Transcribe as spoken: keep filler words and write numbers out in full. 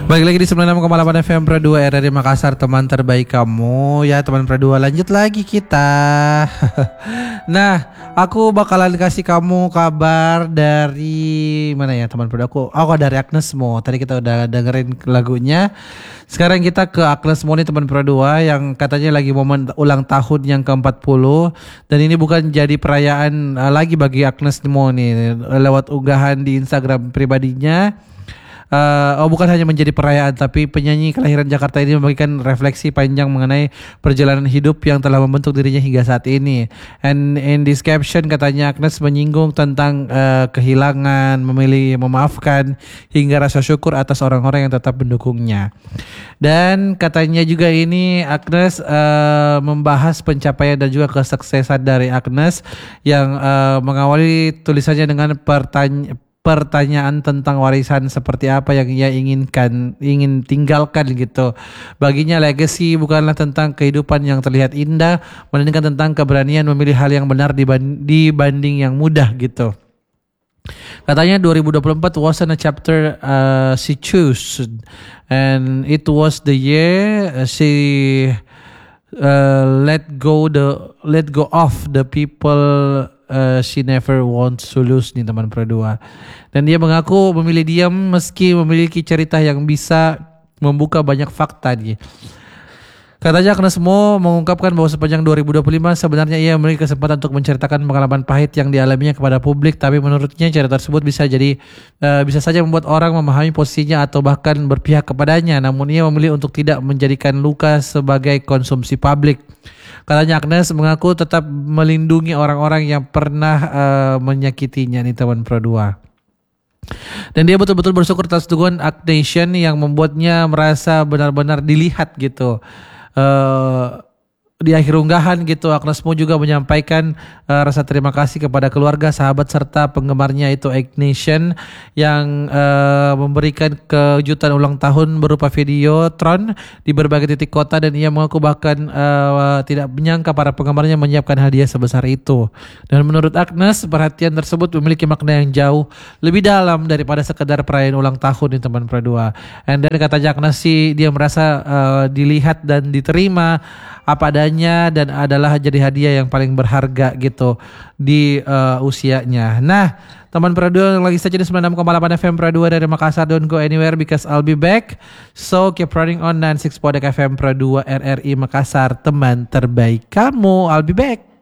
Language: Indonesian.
Balik lagi di sembilan puluh enam koma delapan F M Pro dua R R I Makassar, teman terbaik kamu. Ya teman Pro dua, lanjut lagi kita. Nah, aku bakalan kasih kamu kabar dari mana ya teman Pro dua aku. Oh, dari Agnes Mo. Tadi kita udah dengerin lagunya. Sekarang kita ke Agnes Mo nih teman Pro dua, yang katanya lagi momen ulang tahun yang ke empat puluh. Dan ini bukan jadi perayaan uh, lagi bagi Agnes Mo nih. Lewat unggahan di Instagram pribadinya, Uh, oh bukan hanya menjadi perayaan, tapi penyanyi kelahiran Jakarta ini membagikan refleksi panjang mengenai perjalanan hidup yang telah membentuk dirinya hingga saat ini. And in this caption katanya Agnes menyinggung tentang uh, kehilangan, memilih memaafkan, hingga rasa syukur atas orang-orang yang tetap mendukungnya. Dan katanya juga ini Agnes uh, membahas pencapaian dan juga kesuksesan dari Agnes yang uh, mengawali tulisannya dengan pertanyaan pertanyaan tentang warisan seperti apa yang ia inginkan, ingin tinggalkan gitu. Baginya legacy bukanlah tentang kehidupan yang terlihat indah, melainkan tentang keberanian memilih hal yang benar dibanding yang mudah gitu. Katanya dua ribu dua puluh empat wasn't a chapter uh, she chose, and it was the year she uh, let go the let go of the people Uh, she never wants to lose nih teman Pro dua. Dan dia mengaku memilih diam meski memiliki cerita yang bisa membuka banyak fakta nih. Katanya Agnes Mo mengungkapkan bahwa sepanjang dua ribu dua puluh lima sebenarnya ia memiliki kesempatan untuk menceritakan pengalaman pahit yang dialaminya kepada publik, tapi menurutnya cerita tersebut bisa jadi uh, bisa saja membuat orang memahami posisinya atau bahkan berpihak kepadanya. Namun ia memilih untuk tidak menjadikan luka sebagai konsumsi publik. Katanya Agnes mengaku tetap melindungi orang-orang yang pernah uh, menyakitinya nih teman Pro dua. Dan dia betul-betul bersyukur atas dukungan Agnation yang membuatnya merasa benar-benar dilihat gitu. Uh, di akhir unggahan gitu Agnes Mo juga menyampaikan uh, rasa terima kasih kepada keluarga, sahabat serta penggemarnya itu Agnation yang uh, memberikan kejutan ulang tahun berupa videotron di berbagai titik kota, dan ia mengaku bahkan uh, tidak menyangka para penggemarnya menyiapkan hadiah sebesar itu. Dan menurut Agnes, perhatian tersebut memiliki makna yang jauh lebih dalam daripada sekedar perayaan ulang tahun nih teman Pro dua. And then katanya Agnes sih dia merasa uh, dilihat dan diterima apa adanya dan adalah jadi hadiah yang paling berharga gitu di uh, usianya. Nah, teman Pro dua yang lagi saja di sembilan puluh enam koma delapan F M Pro dua dari Makassar, don't go anywhere because I'll be back. So keep running on sembilan puluh enam Podcast F M Pro dua R R I Makassar, teman terbaik kamu. I'll be back.